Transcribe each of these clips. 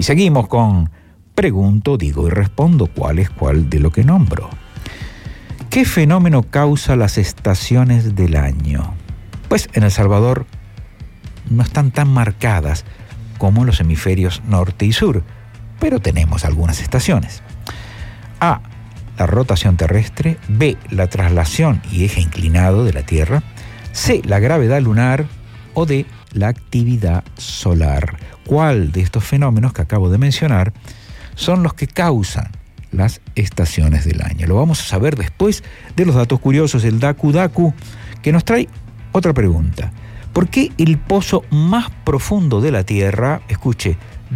Y seguimos con pregunto, digo y respondo cuál es cuál de lo que nombro. ¿Qué fenómeno causa las estaciones del año? Pues en El Salvador no están tan marcadas como en los hemisferios norte y sur, pero tenemos algunas estaciones. A, la rotación terrestre. B, la traslación y eje inclinado de la Tierra. C, la gravedad lunar. O D, la actividad solar. ¿Cuál de estos fenómenos que acabo de mencionar son los que causan las estaciones del año? Lo vamos a saber después de los datos curiosos, el Daku Daku, que nos trae otra pregunta. ¿Por qué el pozo más profundo de la Tierra, escuche,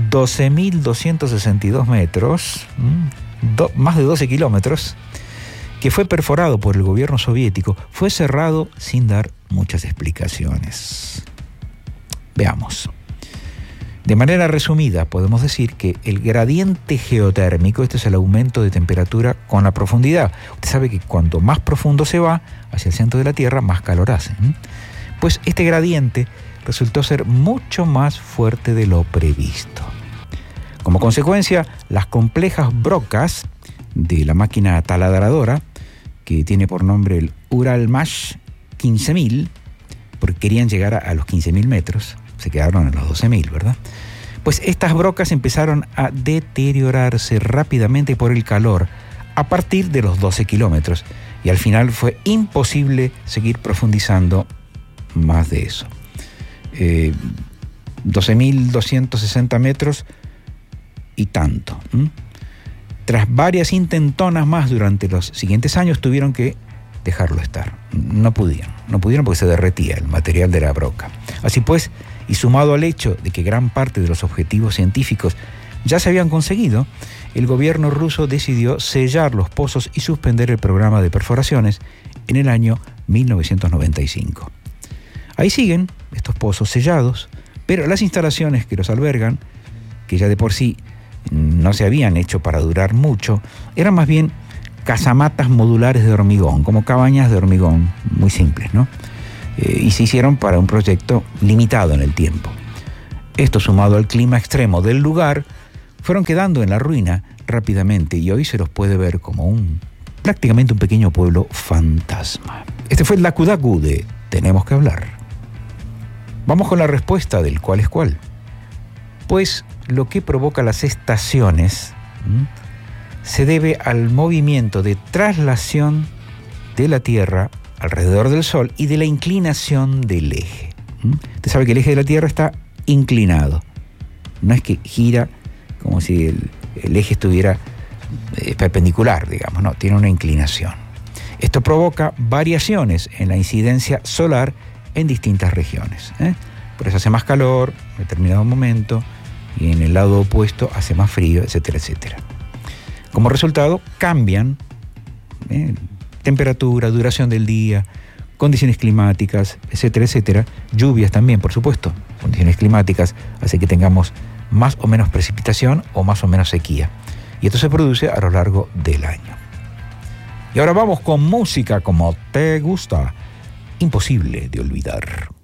12.262 metros, más de 12 kilómetros, que fue perforado por el gobierno soviético, fue cerrado sin dar muchas explicaciones? Veamos. De manera resumida, podemos decir que el gradiente geotérmico, este es el aumento de temperatura con la profundidad. Usted sabe que cuanto más profundo se va hacia el centro de la Tierra, más calor hace. Pues este gradiente resultó ser mucho más fuerte de lo previsto. Como consecuencia, las complejas brocas de la máquina taladradora, que tiene por nombre el Uralmash 15.000, porque querían llegar a los 15.000 metros, se quedaron en los 12.000, ¿verdad? Pues estas brocas empezaron a deteriorarse rápidamente por el calor a partir de los 12 kilómetros y al final fue imposible seguir profundizando más de eso. 12.260 metros y tanto. Tras varias intentonas más durante los siguientes años tuvieron que dejarlo estar. No pudieron porque se derretía el material de la broca. Así pues, y sumado al hecho de que gran parte de los objetivos científicos ya se habían conseguido, el gobierno ruso decidió sellar los pozos y suspender el programa de perforaciones en el año 1995. Ahí siguen estos pozos sellados, pero las instalaciones que los albergan, que ya de por sí no se habían hecho para durar mucho, eran más bien casamatas modulares de hormigón, como cabañas de hormigón muy simples, ¿no? Y se hicieron para un proyecto limitado en el tiempo. Esto, sumado al clima extremo del lugar, fueron quedando en la ruina rápidamente y hoy se los puede ver como prácticamente un pequeño pueblo fantasma. Este fue el Daku Daku de Tenemos que hablar. Vamos con la respuesta del cuál es cuál. Pues lo que provoca las estaciones se debe al movimiento de traslación de la Tierra alrededor del Sol y de la inclinación del eje. Usted sabe que el eje de la Tierra está inclinado. No es que gira como si el eje estuviera perpendicular, digamos, no, tiene una inclinación. Esto provoca variaciones en la incidencia solar en distintas regiones. Por eso hace más calor en determinado momento y en el lado opuesto hace más frío, etcétera, etcétera. Como resultado, cambian temperatura, duración del día, condiciones climáticas, etcétera, etcétera. Lluvias también, por supuesto. Condiciones climáticas hace que tengamos más o menos precipitación o más o menos sequía. Y esto se produce a lo largo del año. Y ahora vamos con música como te gusta, imposible de olvidar.